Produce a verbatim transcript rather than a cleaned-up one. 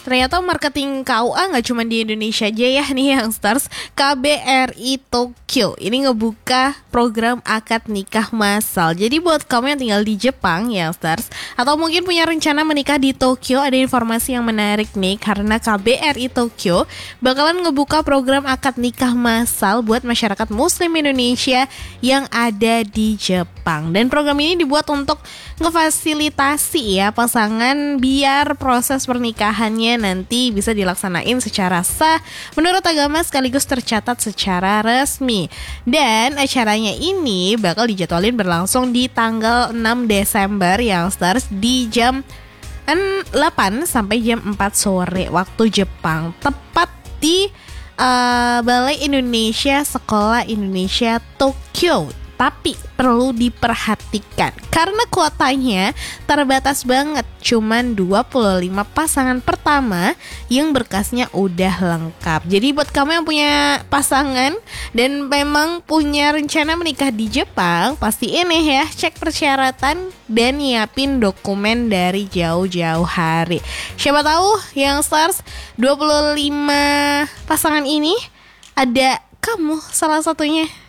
Ternyata marketing K U A nggak cuma di Indonesia aja ya nih Youngsters. K B R I Tokyo ini ngebuka program akad nikah massal. Jadi buat kamu yang tinggal di Jepang Youngsters, atau mungkin punya rencana menikah di Tokyo, ada informasi yang menarik nih. Karena K B R I Tokyo bakalan ngebuka program akad nikah massal buat masyarakat muslim Indonesia yang ada di Jepang. Dan program ini dibuat untuk ngefasilitasi ya pasangan biar proses pernikahannya nanti bisa dilaksanain secara sah menurut agama sekaligus tercatat secara resmi. Dan acaranya ini bakal dijadwalin berlangsung di tanggal enam Desember Youngsters di jam delapan sampai jam empat sore waktu Jepang, tepat di uh, Balai Indonesia Sekolah Indonesia Tokyo. Tapi perlu diperhatikan karena kuotanya terbatas banget, cuman dua puluh lima pasangan pertama yang berkasnya udah lengkap. Jadi buat kamu yang punya pasangan dan memang punya rencana menikah di Jepang, pastiin ya cek persyaratan dan nyiapin dokumen dari jauh-jauh hari. Siapa tahu Youngsters dua puluh lima pasangan ini ada kamu salah satunya.